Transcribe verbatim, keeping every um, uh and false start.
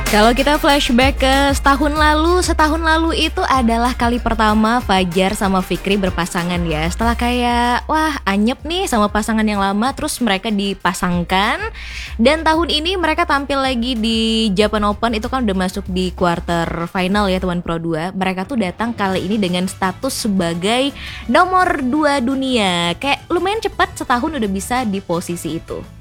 Kalau kita flashback ke setahun lalu, setahun lalu itu adalah kali pertama Fajar sama Fikri berpasangan ya. Setelah kayak, wah anyep nih sama pasangan yang lama, terus mereka dipasangkan. Dan tahun ini mereka tampil lagi di Japan Open, itu kan udah masuk di quarter final ya teman Pro dua. Mereka tuh datang kali ini dengan status sebagai nomor dua dunia. Kayak lumayan cepat, setahun udah bisa di posisi itu.